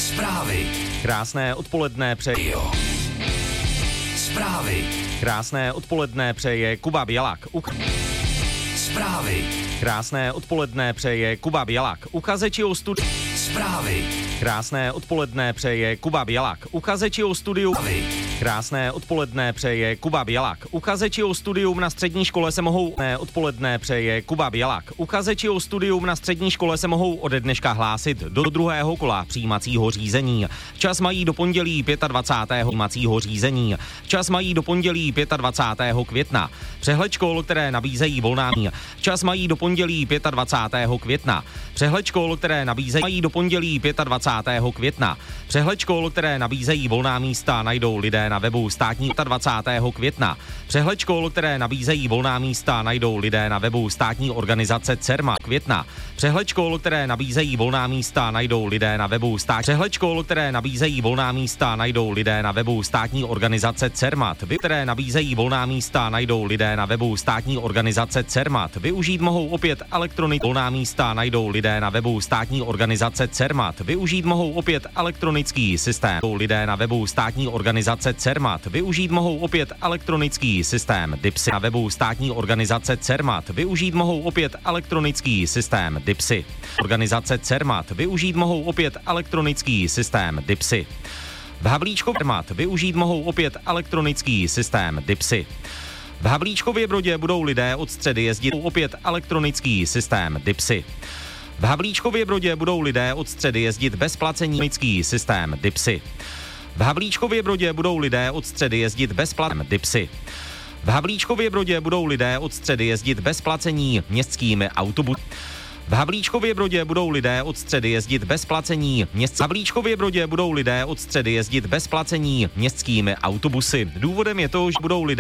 Zprávy. Krásné odpoledne přeje. Zprávy. Krásné odpoledne přeje Kuba Bělak. Zprávy. Krásné odpoledne přeje Kuba Bělak. Uchazeči o studiu. Zprávy. Krásné odpoledne přeje Kuba Bělak. Uchazeči o studiu. Krásné odpoledne přeje Kuba Bělak. Uchazeči o studium na střední škole se mohou odpoledne přeje Kuba Bělak. Uchazeči o studium na střední škole se mohou ode dneška hlásit do druhého kola přijímacího řízení. Čas mají do pondělí 25. přijímacího řízení. Čas mají do pondělí 25. května. Přehled škol, které nabízejí volná místa. Čas mají do pondělí 25. května. Přehled škol, které nabízejí do pondělí 25. května. Přehled škol, které nabízejí volná místa, najdou lidé na webu státní 25. května. Přehled škol, které nabízejí volná místa, najdou lidé na webu státní organizace CERMAT května. Přehled škol, které nabízejí volná místa, najdou lidé na webu státní. Přehled škol, které nabízejí volná místa, najdou lidé na webu státní organizace CERMAT. Které nabízejí volná místa, najdou lidé na webu státní organizace CERMAT. Využít mohou opět elektronické volná místa, najdou lidé na webu státní organizace CERMAT. Využít mohou opět elektronický systém. Lidé na webu státní organizace CERMAT. Využít mohou opět elektronický systém DIPSY. Na webu státní organizace CERMAT. Využít mohou opět elektronický systém DIPSY. Organizace CERMAT. Využít mohou opět elektronický systém DIPSY. V Havlíčkově CERMAT. Využít mohou opět elektronický systém DIPSY. V Havlíčkově Brodě budou lidé od středy jezdit opět elektronický systém DIPSY. V Havlíčkově Brodě budou lidé od středy jezdit bez placení elektronický systém DIPSY. V Havlíčkově Brodě budou lidé od středy jezdit bez placení DIPSY. V Havlíčkově Brodě budou lidé od středy jezdit bez placení městskými autobusy. V Havlíčkově Brodě budou lidé od středy jezdit bez placení městskými. V Havlíčkově Brodě budou lidé od středy jezdit bez placení městskými autobusy. Důvodem je to, že budou lidé